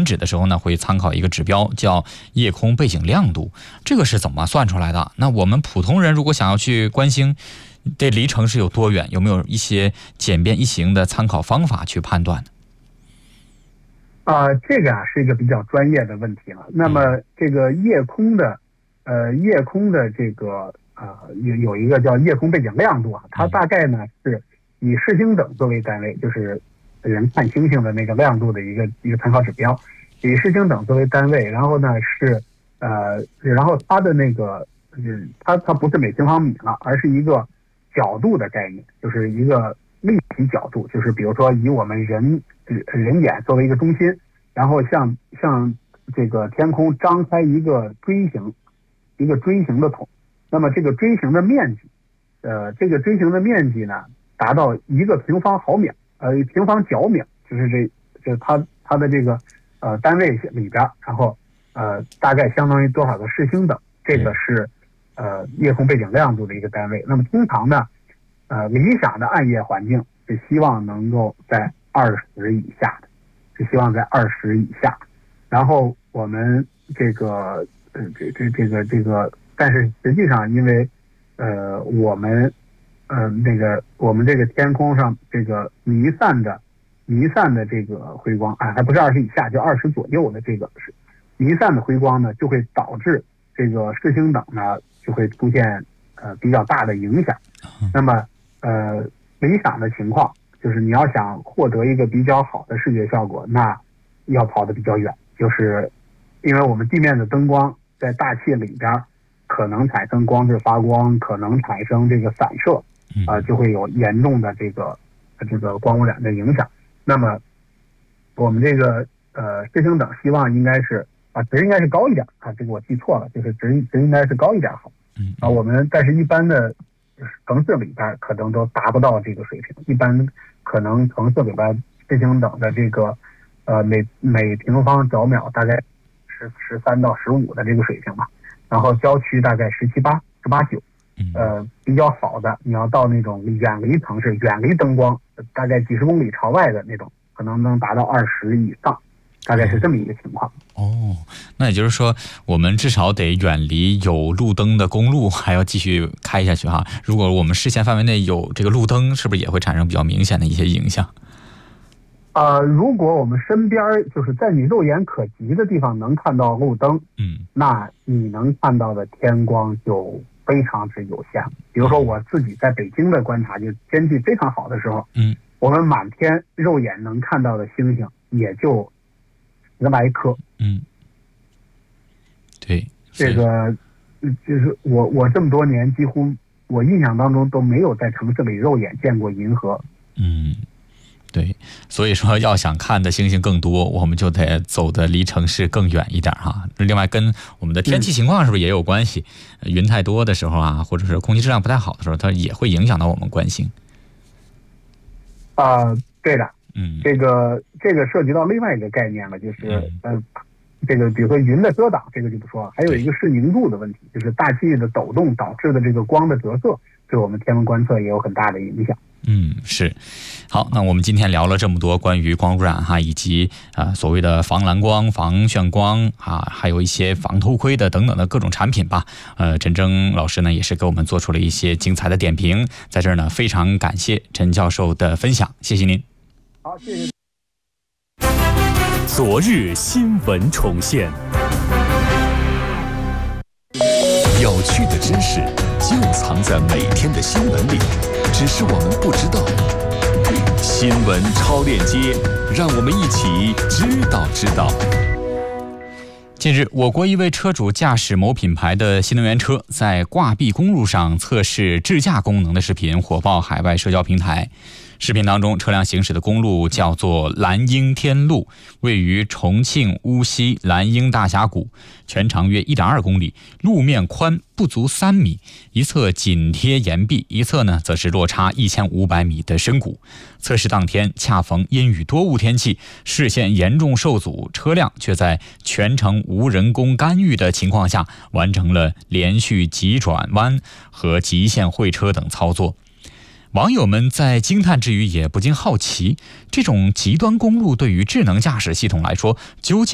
选址的时候呢，会参考一个指标叫夜空背景亮度，这个是怎么算出来的？那我们普通人如果想要去观星，这离城市有多远？有没有一些简便易行的参考方法去判断呢？ 这个是一个比较专业的问题了。那么这个夜空的这个有一个叫夜空背景亮度啊，它大概呢是以视星等作为单位，就是人看星星的那个亮度的一个参考指标，以视星等作为单位，然后呢然后它的那个它不是每平方米了，而是一个角度的概念，就是一个立体角度，就是比如说以我们人眼作为一个中心，然后像这个天空张开一个锥形的筒，那么这个锥形的面积呢达到1个平方毫秒，平方角秒，就是它的这个单位里边，然后大概相当于多少个视星等，这个是夜空背景亮度的一个单位。那么通常呢理想的暗夜环境是希望能够在20以下的，然后我们但是实际上因为我们这个天空上这个弥散的这个辉光还不是20以下，就20左右的这个弥散的辉光呢，就会导致这个视星等呢就会出现比较大的影响。那么理想的情况就是你要想获得一个比较好的视觉效果，那要跑得比较远，就是因为我们地面的灯光在大气里边可能产生光质发光，可能产生这个散射，就会有严重的这个光污染的影响。那么我们这个视星等希望应该是值应该是高一点这个我记错了，就是值应该是高一点好。我们但是一般的城市里边可能都达不到这个水平，一般可能城市里边视星等的这个每平方角秒大概13到15的这个水平吧，然后郊区大概17、18、19，比较好的你要到那种远离城市、远离灯光，大概几十公里朝外的那种，可能能达到20以上，大概是这么一个情况。 那也就是说我们至少得远离有路灯的公路，还要继续开下去哈。如果我们视线范围内有这个路灯，是不是也会产生比较明显的一些影响？ 如果我们身边就是在你肉眼可及的地方能看到路灯，那你能看到的天光就非常之有限。比如说我自己在北京的观察，就天气非常好的时候，我们满天肉眼能看到的星星也就10来颗。 对， 这个就是我这么多年几乎我印象当中都没有在城市里肉眼见过银河。 对，所以说要想看的星星更多，我们就得走得离城市更远一点哈。另外跟我们的天气情况是不是也有关系？云太多的时候或者是空气质量不太好的时候，它也会影响到我们观星。 对的，这个涉及到另外一个概念了，就是这个比如说云的遮挡，这个就不说了，还有一个是凝度的问题，就是大气的抖动导致的这个光的折射，对我们天文观测也有很大的影响。 是。好，那我们今天聊了这么多关于光污染以及所谓的防蓝光、防眩光还有一些防偷窥的等等的各种产品吧。陈征老师呢也是给我们做出了一些精彩的点评，在这儿呢非常感谢陈教授的分享，谢谢您。 好，谢谢。 昨日新闻重现，有趣的知识就藏在每天的新闻里，只是我们不知道。新闻超链接，让我们一起知道。 近日，我国一位车主驾驶某品牌的新能源车，在挂壁公路上测试智驾功能的视频火爆海外社交平台。视频当中，车辆行驶的公路叫做蓝鹰天路，位于重庆乌溪蓝鹰大峡谷，全长约1.2公里，路面宽不足3米，一侧紧贴岩壁，一侧呢则是落差1500米的深谷。测试当天恰逢阴雨多雾天气，视线严重受阻，车辆却在全程无人工干预的情况下，完成了连续急转弯和极限会车等操作。网友们在惊叹之余也不禁好奇，这种极端公路对于智能驾驶系统来说究竟